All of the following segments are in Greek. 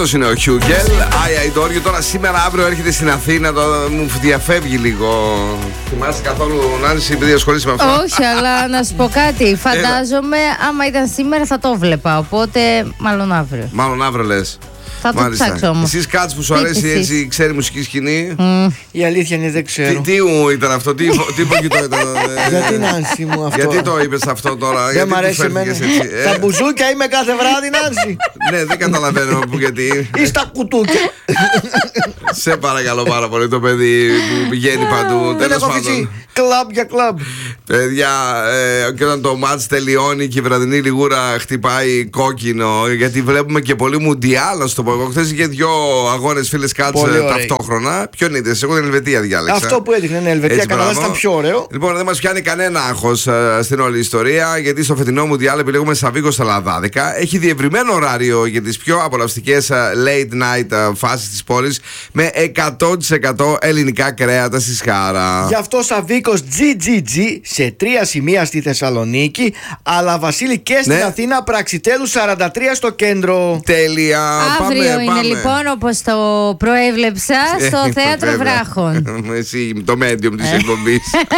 Αυτός είναι ο Χιούγκελ. Αϊ, τώρα σήμερα, αύριο έρχεται στην Αθήνα. Μου διαφεύγει λίγο. Θυμάσαι καθόλου, Νάνση, επειδή ασχολείσαι με αυτό? Όχι, αλλά να σου πω κάτι. Φαντάζομαι, άμα ήταν σήμερα θα το βλέπα. Οπότε, μάλλον αύριο. Μάλλον αύριο λες. Θα το ψάξω όμως. Εσείς Κάτς που σου αρέσει έτσι, ξέρει μουσική σκηνή. Η αλήθεια είναι δεν ξέρω. Τι μου ήταν αυτό, τι υπογειτό ήταν? Γιατί Νάνση μου αυτό? Γιατί το είπες αυτό τώρα? Δεν μ' αρέσει εμένα. Τα μπουζούκια είμαι κάθε βράδυ, Νάνση. Ναι, δεν καταλαβαίνω γιατί. Ή στα κουτούκια. Σε παρακαλώ πάρα πολύ, το παιδί που πηγαίνει παντού. Δεν έχω αφήσει κλαμπ για κλαμπ. Παιδιά, και όταν το μάτς τελειώνει και η βραδινή λιγούρα χτυπάει κόκκινο, γιατί βλέπουμε και πολύ μουντιάλ, στο πω. Χθες είχε 2 αγώνες, φίλες Κάτς, ταυτόχρονα. Ποιον είδες? Εγώ την Ελβετία διάλεξα. Αυτό που έδειχνε, ναι, Ελβετία, Καναδάς ήταν πιο ωραίο. Λοιπόν, δεν μας πιάνει κανένα άγχος στην όλη ιστορία, γιατί στο φετινό μουντιάλ επιλέγουμε Σαββίκο στα Λαδάδικα. Έχει διευρυμένο ωράριο για τις πιο απολαυστικές late night φάσεις της πόλης, με 100% ελληνικά κρέατα στη Σκάρα. Γι' αυτό Σαββίκος GGG σε 3 σημεία στη Θεσσαλονίκη, αλλά Βασίλη και στην Αθήνα, Πραξιτέλου 43 στο κέντρο. Τέλεια. Αύριο είναι λοιπόν, όπως το προέβλεψα, στο Θέατρο Βράχων. Εσύ, το medium της εκπομπής.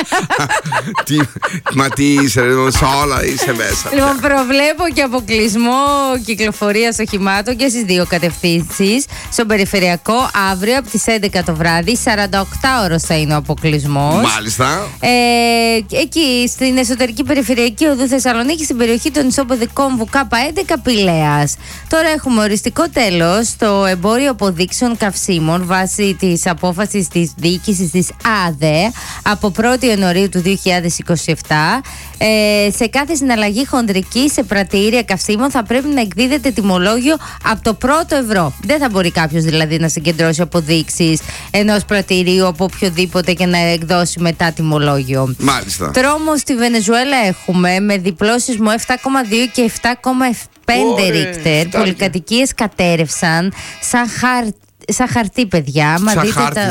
Μα τι είσαι, σε όλα είσαι μέσα. Λοιπόν, προβλέπω και αποκλεισμό κυκλοφορίας οχημάτων και στις 2 κατευθύνσεις. Στον περιφερειακό, αύριο από τις 11 το βράδυ, 48 ώρες θα είναι ο αποκλεισμός. Μάλιστα. Εκεί στην εσωτερική περιφερειακή οδού Θεσσαλονίκη, στην περιοχή των ισοποδικών Βουκάπα 11 Πηλαίας. Τώρα έχουμε οριστικό τέλος στο εμπόριο αποδείξεων καυσίμων βάσει της απόφασης της διοίκησης της ΑΔΕ από 1η Ιανουαρίου του 2027. Σε κάθε συναλλαγή χοντρική σε πρατηρία καυσίμων θα πρέπει να εκδίδεται τιμολόγιο από το πρώτο ευρώ. Δεν θα μπορεί κάποιος δηλαδή να συγκεντρώσει αποδείξεις ενός πρατηρίου από οποιοδήποτε και να εκδώσει μετά τιμολόγιο. Μάλιστα. Τρόμο στη Βενεζουέλα έχουμε με διπλό σεισμό 7,2 και 7,5 Ρίχτερ. Πολυκατοικίες κατέρευσαν σαν χαρτί, παιδιά. Σαν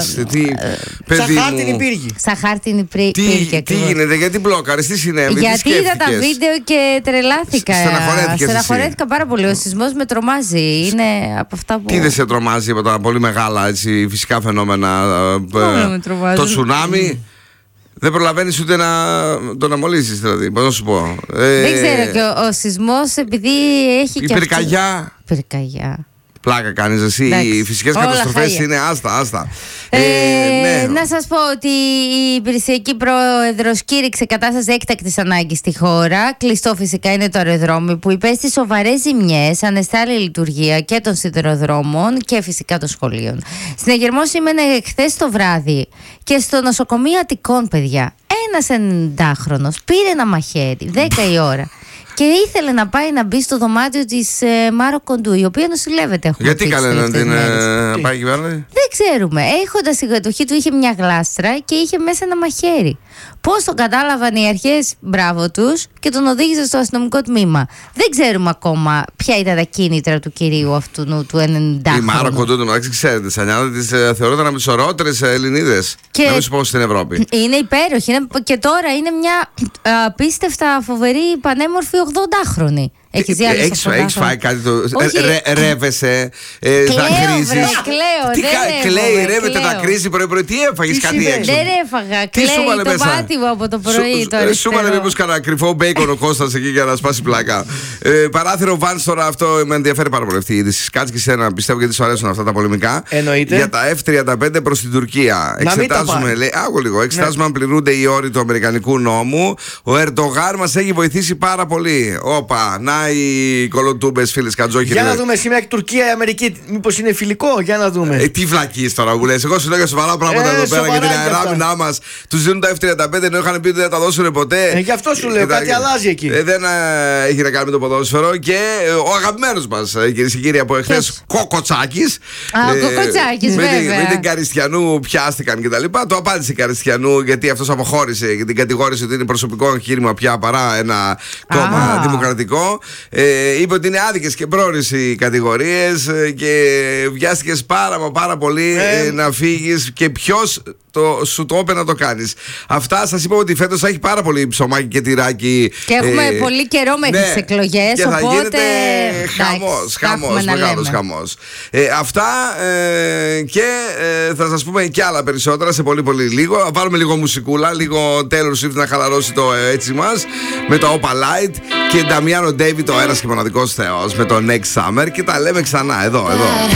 χάρτινη πύργη. Σαν χάρτινη πύργη. Τι γίνεται, γιατί μπλόκαρες, τι συνέβη? Γιατί είδα τα βίντεο και τρελάθηκα. Στεναχωρέθηκα πάρα πολύ. Ο σεισμός με τρομάζει. Είναι από αυτά που. Τι δεν σε τρομάζει από τα πολύ μεγάλα φυσικά φαινόμενα? Το τσουνάμι. Δεν προλαβαίνεις ούτε να τον αμολύσεις, δηλαδή. Πώς να σου πω. Δεν ξέρω. Και ο σεισμός, επειδή έχει και. Η πυρκαγιά. Πλάκα κάνεις εσύ. Οι φυσικές καταστροφές είναι άστα. Ναι. Να σας πω ότι η υπηρεσιακή πρόεδρος κήρυξε κατάσταση έκτακτης ανάγκης στη χώρα. Κλειστό φυσικά είναι το αεροδρόμιο που υπέστη σοβαρές ζημιές, ανεστάλλει λειτουργία και των σιδηροδρόμων και φυσικά των σχολείων. Στην Αιγερμό σήμαινε χθες το βράδυ και στο νοσοκομείο Αττικών, παιδιά, ένας 90χρονος πήρε ένα μαχαίρι 10 η ώρα και ήθελε να πάει να μπει στο δωμάτιο της Μάρο Κοντού, η οποία νοσηλεύεται. Γιατί έκανε να την πάει εκεί πέρα? Δεν ξέρουμε. Έχοντας την κατοχή του, είχε μια γλάστρα και είχε μέσα ένα μαχαίρι. Πώς το κατάλαβαν οι αρχές, μπράβο τους, και τον οδήγησε στο αστυνομικό τμήμα. Δεν ξέρουμε ακόμα ποια ήταν τα κίνητρα του κυρίου αυτού του 90χρονου. Η Μάρο Κοντού, το μεταξύ, ξέρετε, Σανιάδα, της θεωρούνταν από τις ωραιότερες Ελληνίδες. Να μην σου πω στην Ευρώπη. Είναι υπέροχη. Και τώρα είναι μια απίστευτα φοβερή, πανέμορφη 80χρονη. Έχεις φάει κάτι το. Ρεύεσαι, δακρύζεις. Κλαίει, ρεύεται, δακρύζει πρωί-πρωί. Τι έφαγες, κάτι έξω? Δεν έφαγα. Κλαίει το πάτημα από το πρωί. Σου είπανε μήπως κανένα κρυφό μπέικον ο Κώστας εκεί για να σπάσει πλάκα. Παράθυρο Vans τώρα, αυτό με ενδιαφέρει πάρα πολύ αυτή η είδηση. Κάτσε και εσένα, πιστεύω, γιατί σου αρέσουν αυτά τα πολεμικά. Εννοείται. Για τα F-35 προς την Τουρκία. Εξετάζουμε, λέει, εξετάζουμε αν πληρούνται οι όροι του αμερικανικού νόμου. Ο Ερντογάν μας έχει βοηθήσει πάρα πολύ. Όπα, να οι κολοτούμπες, φίλες Κατζόχυρες. Για να δούμε σήμερα η Τουρκία, η Αμερική, μήπως είναι φιλικό? Για να δούμε. Τι βλακείς τώρα που λες? Εγώ σου λέω για σοβαρά πράγματα εδώ πέρα για την αεράμινά μας. Τους δίνουν τα F-35 ενώ είχαν πει ότι δεν τα δώσουν ποτέ. Γι' αυτό σου λέω, κάτι αλλάζει εκεί. Δεν έχει να κάνει με το ποδόσφαιρο. Και ο αγαπημένος μας, κυρίες και κύριοι, από εχθές, Κοκοτσάκης. Κοκοτσάκης, βέβαια. Με την Καριστιανού πιάστηκαν κτλ. Το απάντησε η Καριστιανού, γιατί αυτός αποχώρησε και την κατηγόρησε ότι είναι προσωπικό εγχείρημα πια παρά ένα κόμμα δημοκρατικό. είπε ότι είναι άδικες και πρόωρες οι κατηγορίες και βιάστηκες πάρα πολύ να φύγεις. Και ποιος σου το είπε να το κάνεις? Αυτά σας είπα ότι φέτος θα έχει πάρα πολύ ψωμάκι και τυράκι. Και έχουμε πολύ καιρό μέχρι τις εκλογές. Και θα οπότε γίνεται χαμός, μεγάλος χαμός. Αυτά και θα σας πούμε και άλλα περισσότερα σε πολύ λίγο. Θα βάλουμε λίγο μουσικούλα, λίγο Taylor Swift να χαλαρώσει το έτσι μας, με το Opa Light, και Damiano David, ο ένας και μοναδικός θεός, με το Next Summer, και τα λέμε ξανά εδώ.